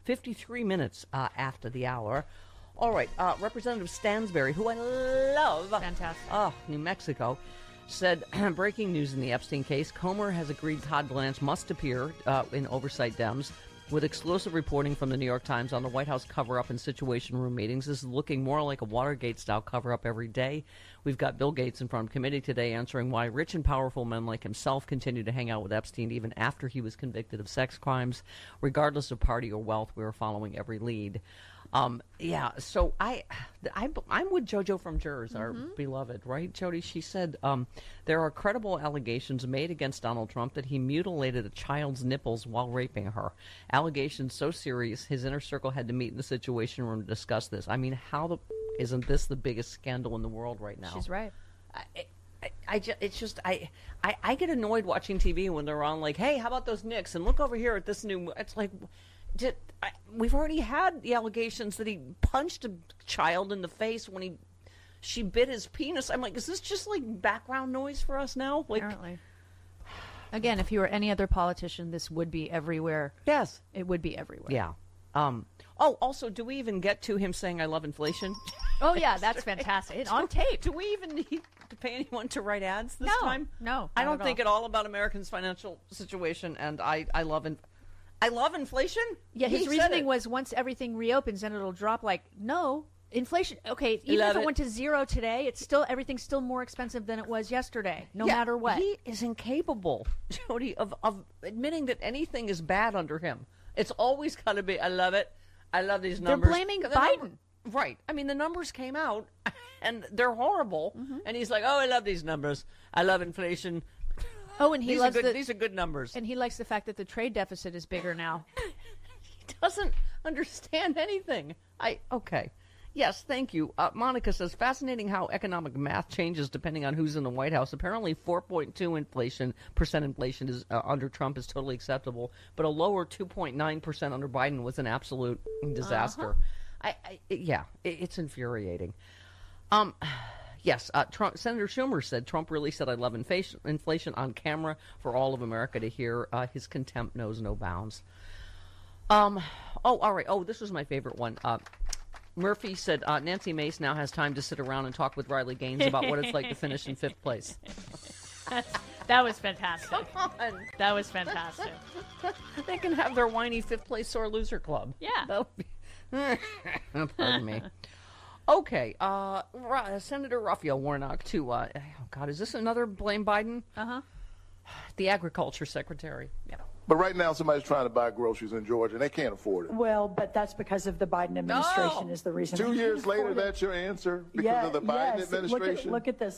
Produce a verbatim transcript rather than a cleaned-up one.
fifty-three minutes uh, after the hour. All right, uh, Representative Stansberry, who I love. Fantastic. Oh, New Mexico. Said, breaking news in the Epstein case, Comer has agreed Todd Blanche must appear uh, in Oversight Dems with exclusive reporting from the New York Times on the White House cover-up and Situation Room meetings. This is looking more like a Watergate-style cover-up every day. We've got Bill Gates in front of committee today answering why rich and powerful men like himself continue to hang out with Epstein even after he was convicted of sex crimes. Regardless of party or wealth, we are following every lead. Um, yeah, so I, I, I'm with JoJo from Jurors, our mm-hmm. beloved, right, Jody? She said um, there are credible allegations made against Donald Trump that he mutilated a child's nipples while raping her. Allegations so serious, his inner circle had to meet in the Situation Room to discuss this. I mean, how the isn't this the biggest scandal in the world right now? She's right. I, I, I just, it's just I, I, I get annoyed watching T V when they're on like, hey, how about those Knicks? And look over here at this new. It's like. Did, I, we've already had the allegations that he punched a child in the face when he she bit his penis. I'm like, is this just like background noise for us now? Like, apparently. Again, if you were any other politician, this would be everywhere. Yes, it would be everywhere. Yeah. Um. Oh, also, do we even get to him saying "I love inflation"? Oh yeah, that's fantastic. It's on tape. Do we even need to pay anyone to write ads this no, time? No, I don't at think all. at all about Americans' financial situation, and I I love inflation. I love inflation. Yeah, his he reasoning was once everything reopens, then it'll drop. Like, no, inflation. Okay, even love if it, it went to zero today, it's still everything's still more expensive than it was yesterday, no yeah, matter what. He is incapable, Jody, of, of admitting that anything is bad under him. It's always got to be, I love it. I love these numbers. They're blaming the Biden. Number, right. I mean, the numbers came out, and they're horrible. Mm-hmm. And he's like, oh, I love these numbers. I love inflation. Oh, and he these loves are good, the, these are good numbers. And he likes the fact that the trade deficit is bigger now. He doesn't understand anything. I okay. Yes, thank you. Uh, Monica says, fascinating how economic math changes depending on who's in the White House. Apparently four point two inflation percent inflation is uh, under Trump is totally acceptable, but a lower two point nine percent under Biden was an absolute disaster. Uh-huh. I, I yeah, it, it's infuriating. Um Yes, uh, Trump, Senator Schumer said Trump really said I love inflation, inflation on camera for all of America to hear. Uh, his contempt knows no bounds. Um. Oh, all right. Oh, this was my favorite one. Uh, Murphy said uh, Nancy Mace now has time to sit around and talk with Riley Gaines about what it's like to finish in fifth place. That was fantastic. Come on. That was fantastic. They can have their whiny fifth place sore loser club. Yeah. Be... Pardon me. Okay, uh, Senator Raphael Warnock to, uh, oh God, is this another blame Biden? Uh-huh. The agriculture secretary. Yeah. But right now, somebody's trying to buy groceries in Georgia, and they can't afford it. Well, but that's because of the Biden administration no. is the reason. Two years later, that's your answer? Because yeah, of the Biden yes. administration? Look at, look at this.